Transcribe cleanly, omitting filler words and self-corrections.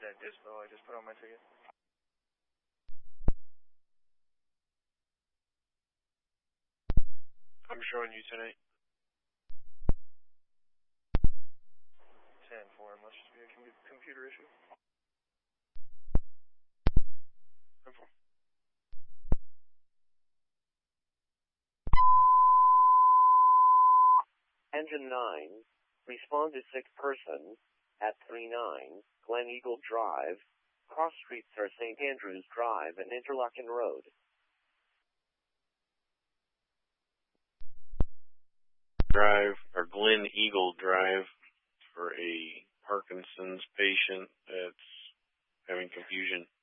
that dispo I just put on my ticket? I'm showing you tonight. 10-4, must just be a computer issue. 10-4. Engine 9, respond to sick person at 39 Glen Eagle Drive. Cross streets are St. Andrews Drive and Interlaken Road. Drive, or Glen Eagle Drive, for a Parkinson's patient that's having confusion.